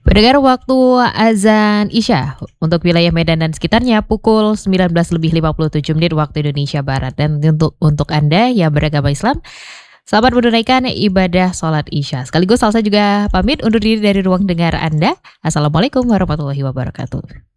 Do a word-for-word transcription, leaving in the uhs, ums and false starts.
Pendengar waktu azan Isya untuk wilayah Medan dan sekitarnya pukul sembilan belas lebih lima puluh tujuh menit waktu Indonesia Barat. Dan untuk untuk Anda yang beragama Islam, selamat menunaikan ibadah sholat Isya. Sekaligus Salsa juga pamit undur diri dari ruang dengar Anda. Assalamualaikum warahmatullahi wabarakatuh.